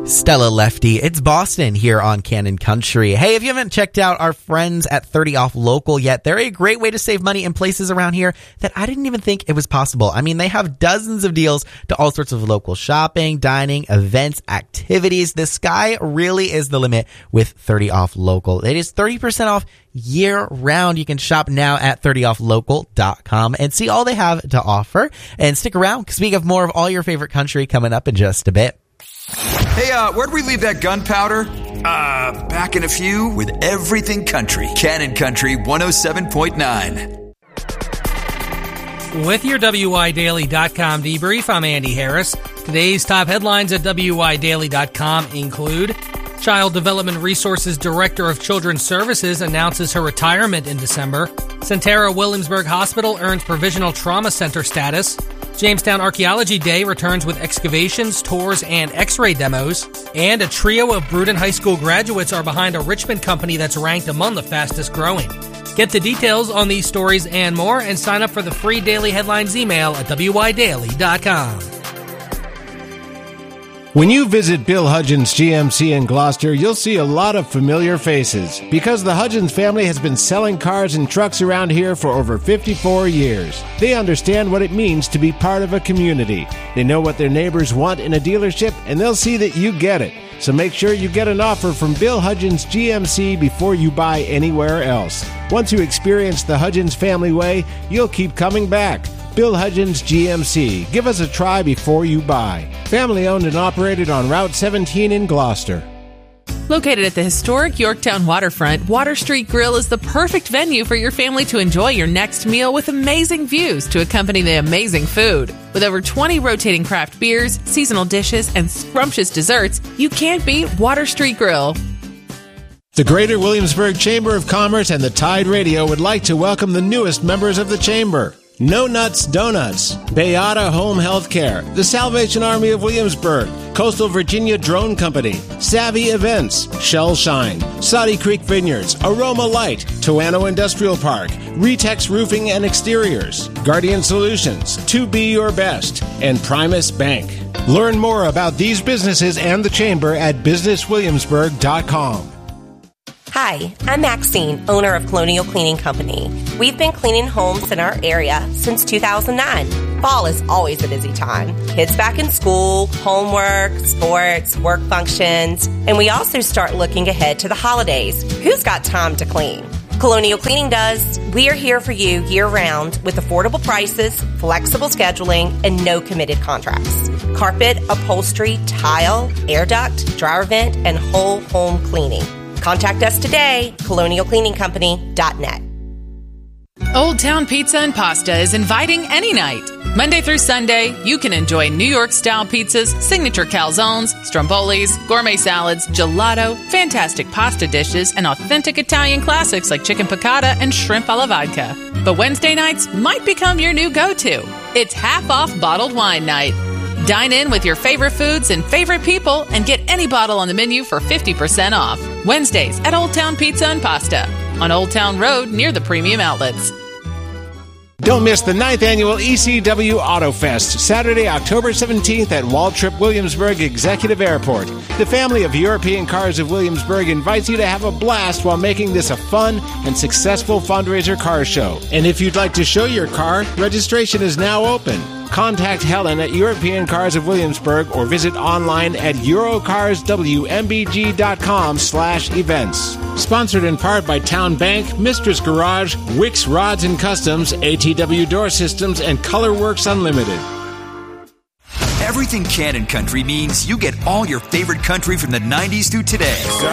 Stella Lefty, it's Boston here on Cannon Country. Hey, if you haven't checked out our friends at 30 Off Local yet, they're a great way to save money in places around here that I didn't even think it was possible. I mean, they have dozens of deals to all sorts of local shopping, dining, events, activities. The sky really is the limit with 30 Off Local. It is 30% off year round. You can shop now at 30offlocal.com and see all they have to offer. And stick around because we have more of all your favorite country coming up in just a bit. Hey, where'd we leave that gunpowder? Back in a few with Everything Country. Cannon Country 107.9. With your WIDaily.com debrief, I'm Andy Harris. Today's top headlines at WIDaily.com include Child Development Resources Director of Children's Services announces her retirement in December. Sentara Williamsburg Hospital earns Provisional Trauma Center status. Jamestown Archaeology Day returns with excavations, tours, and x-ray demos. And a trio of Brewton High School graduates are behind a Richmond company that's ranked among the fastest growing. Get the details on these stories and more and sign up for the free Daily Headlines email at WIDaily.com. When you visit Bill Hudgens GMC in Gloucester, you'll see a lot of familiar faces because the Hudgens family has been selling cars and trucks around here for over 54 years. They understand what it means to be part of a community. They know what their neighbors want in a dealership, and they'll see that you get it. So make sure you get an offer from Bill Hudgens GMC before you buy anywhere else. Once you experience the Hudgens family way, you'll keep coming back. Bill Hudgens GMC. Give us a try before you buy. Family owned and operated on Route 17 in Gloucester. Located at the historic Yorktown waterfront, Water Street Grill is the perfect venue for your family to enjoy your next meal with amazing views to accompany the amazing food. With over 20 rotating craft beers, seasonal dishes, and scrumptious desserts, you can't beat Water Street Grill. The Greater Williamsburg Chamber of Commerce and the Tide Radio would like to welcome the newest members of the Chamber. No Nuts Donuts, Bayada Home Health Care, the Salvation Army of Williamsburg, Coastal Virginia Drone Company, Savvy Events, Shell Shine, Saudi Creek Vineyards, Aroma Light, Toano Industrial Park, Retex Roofing and Exteriors, Guardian Solutions, To Be Your Best, and Primus Bank. Learn more about these businesses and the Chamber at businesswilliamsburg.com. Hi, I'm Maxine, owner of Colonial Cleaning Company. We've been cleaning homes in our area since 2009. Fall is always a busy time. Kids back in school, homework, sports, work functions, and we also start looking ahead to the holidays. Who's got time to clean? Colonial Cleaning does. We are here for you year-round with affordable prices, flexible scheduling, and no committed contracts. Carpet, upholstery, tile, air duct, dryer vent, and whole home cleaning. Contact us today, colonialcleaningcompany.net. Old Town Pizza and Pasta is inviting any night. Monday through Sunday, you can enjoy New York-style pizzas, signature calzones, strombolis, gourmet salads, gelato, fantastic pasta dishes, and authentic Italian classics like chicken piccata and shrimp alla vodka. But Wednesday nights might become your new go-to. It's half-off bottled wine night. Dine in with your favorite foods and favorite people and get any bottle on the menu for 50% off. Wednesdays at Old Town Pizza and Pasta on Old Town Road near the Premium Outlets. Don't miss the 9th Annual ECW Auto Fest, Saturday, October 17th at Waltrip Williamsburg Executive Airport. The family of European Cars of Williamsburg invites you to have a blast while making this a fun and successful fundraiser car show. And if you'd like to show your car, registration is now open. Contact Helen at European Cars of Williamsburg or visit online at eurocarswmbg.com/events. Sponsored in part by Town Bank, Mistress Garage, Wix Rods and Customs, ATW Door Systems, and Colorworks Unlimited. Everything Cannon Country means you get all your favorite country from the 90s through today.